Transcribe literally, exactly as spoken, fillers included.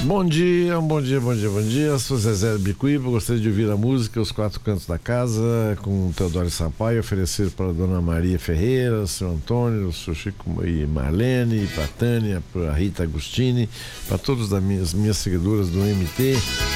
Bom dia, bom dia, bom dia, bom dia. Sou Zezé Bicuíba, gostaria de ouvir a música Os Quatro Cantos da Casa, com o Teodoro Sampaio, oferecer para a Dona Maria Ferreira, o seu Antônio, o seu Chico e Marlene, para a Tânia, para a Rita Agostini, para todas as minhas, minhas seguidoras do M T.